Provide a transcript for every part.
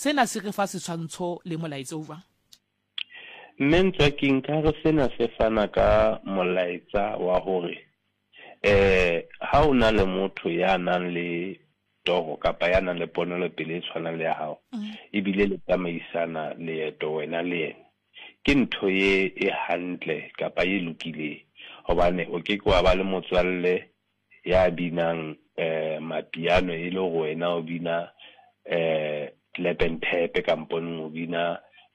sena se re fa setshwantsho le molaetsa o jwang? Mentswa king ka re sena se fana ka molaetsa wa hore ha o na le motho ya nang le toro kapa ya nang le ponelo pele e tshwanang le ya hao ebile le tsamaisana leeto wena le yena, ke ntho e hantle kapa e lokile hobane o ke kwa ba le motswalle ya binang mapiano e le go wena o bina Lepentep kampong o bina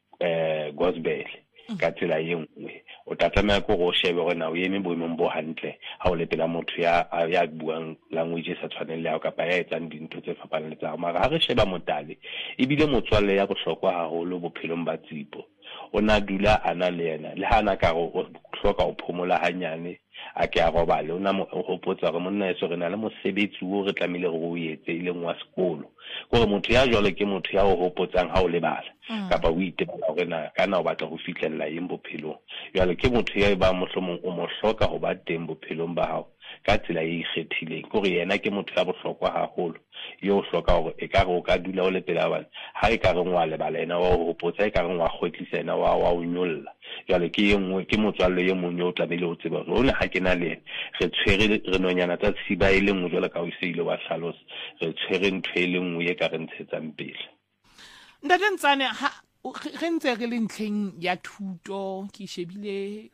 gospel ka tsela ye nngwe. O tatama go go shebe gore na o eme boemong bo hantle ha o lepela motho ya buang language e sa tshwaneng le ya kapa ya etsang dintho tse fapaneng le tsa mara ha re sheba motale ebile motswalle ya bohlokwa haholo bophelong ba tsipo. O na dula ana le yena le hana ka go hloka o phomola hanyane a ke a robale o na mo hopotsa gore monna eso re na le mosebetsi o re tlamile go o etse ile ngwa sekolo gore motho ya jwale ke motho ya o hopotsang ha o lebala kapa o itebala gore na kana o batla go fitlhella eng bophelong. Jwale ke motho ya ba mohlomong o mo hloka go ba teng bophelong ba hao ka tsela e ikgethileng gore yena ke motho ya bohlokwa haholo yo hloka gore e ka go ka dula o lepela bana ha e ka re ngwa lebala ena wa ho hopotsa e ka re ngwa kgotlisa ena wa o nyolla. Jwale ke engwe ke motswalle ye mong yo tlamehile o tseba gore ona ha ke na le re tshwere re nonyana tsa tsiba e lengwe jwale ka o seile wa hlalosa re tshwere ntho e lengwe ye ka re ntshetsang pele. Ntate Ntsane ha re ntse re le ntlheng ya thuto ke shebile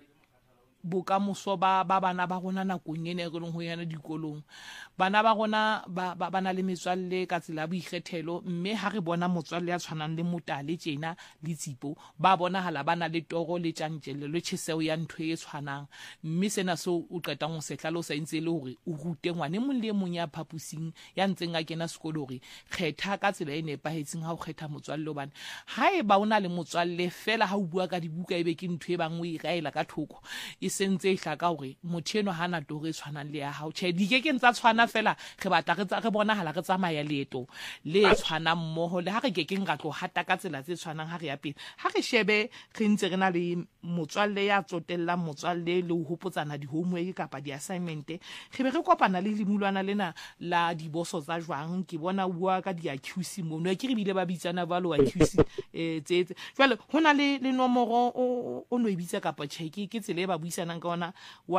bokamoso ba bana ba rona nakong ene re leng ho yana dikolong. Bana ba rona ba na le metswalle ka tsela boikgethelo, mme ha re bona motswalle ya tshwanang le Motale tjena le Tsipo ba bonahala ba na le toro le tjantjelle le tjheseo ya ntho e tshwanang, mme sena so o qetang ho se hlalosa ntse le hore o rute ngwane mong le mong ya phapusing ya ntseng a kena sekolo hore kgetha ka tsela e nepahetseng ha o kgetha motswalle hobane ha e ba o na le motswalle fela ha o bua ka dibuka ebe ke ntho e bangwe e raela ka thoko e sentse e hlaka hore motho eno hana toro e tshwanang le ya hao. Tjhe, di ke ntsa tshwana fela re batla re bonahala re tsamaya leeto le tshwanang mmoho le ha re ke ra tlo hata ka tsela tse tshwanang ha re ya pele. Ha re shebe re ntse re na le motswalle ya tsotellang motswalle le ho hopotsana di-homework kapa di-assignment, re be re kopana le limulwana lena la diboso tsa jwang ke bona bua ka di-accuse mono ke re bile ba bitsana ba lo accuse tse jwale ho na le nomoro o no e bitsa kapa check ke tsele ba buisanang ka ona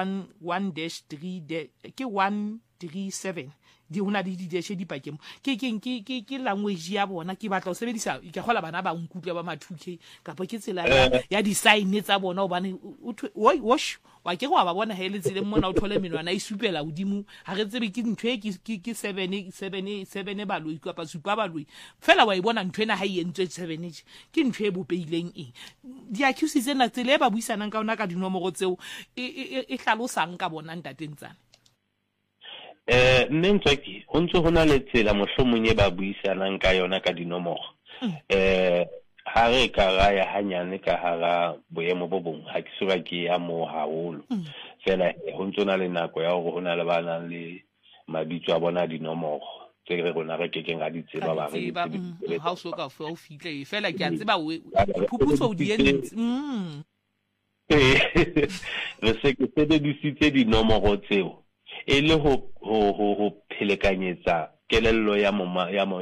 1-3 ke 137 di hona di deshe di pakemo ke language ya bona ke batla ho sebedisa ke gola bana ba nkutlwa ba ma2k kapa ke tsela ya di sign tsa bona hobane wosh wa ke go ba bona hele tsile mona o thole menwana e supela hodimo ha re tsebe ke ntwe ke 7 baloi kapa supa baloi fela wa e bona ntwe na ha e entswe 7 ke ntwe e bopeileng di accuse tsena tsele ba buisanang ka ona ka dinomoro tseo e hlalosang ka bona Ntate Ntsane. Mentswa ke ho ntse ho na le tsela mohlomong e ba buisanang ka yona ka dinomoro ha re ka raya hanyane ka hara boemo bo bong ha ke soka ke ya mo haholo fela ho ntse na le nako ya hore ho na le bana le mabitso a bona dinomoro tse re rona re ke ga di tseba ba re ha o soka o fihle fela ke a tseba o phuputso o di entse re se ke sebedisitse dinomoro tseo e le ho phelekanyetsa kelello ya mo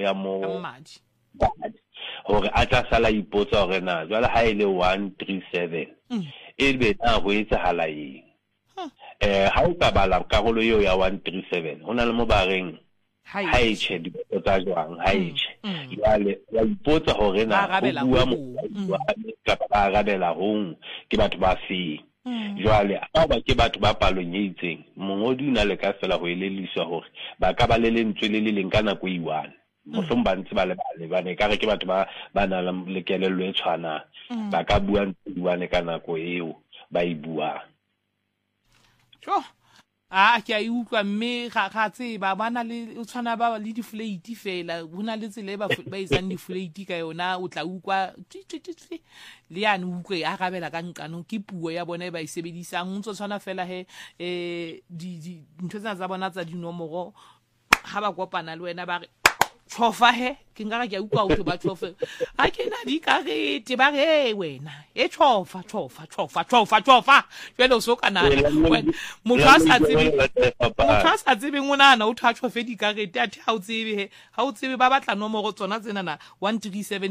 hore a tla sala ipotsa hore na jwale ha ile 137 e be na ho etsahala eng ha o ka bala karolo eo ya 137 hona le mo bareng ha e che di tsa jwang ha e che jwale ya ipotsa hore na o bua mo ka ba arabela hong ke batho ba feng. Jwale ha ba ke batho ba palong e itseng mongodi o na le ka fela ho eleliswa hore ba ka ba le lentswe le leng ka nako e one mohlomong ba ntse ba le bane ka re ke batho ba na le kelello e tshwanang ba ka bua ntse diwane ka nako eo ba e buang. Ke a utlwa mme ga tseba bana le o tshwana ba le di-flate fela hona le tsele ba isang di-flate ka yona o tla ukwa le yana ukwe a gabela ka nkano ke puo ya bona e ba e sebedisang ntse tshwana fela di ntho tsa bona tsa dinomoro ha ba kopana le wena ba re tshofa ke ngaka ke ukwa utho ba tshofa a ke na di karete ba re wena e tshofa jwale o so kana motho a sa tsebe ngwana na o tha tshofe di karete a ha o tsebe ba batla nomoro tsona tsena na 137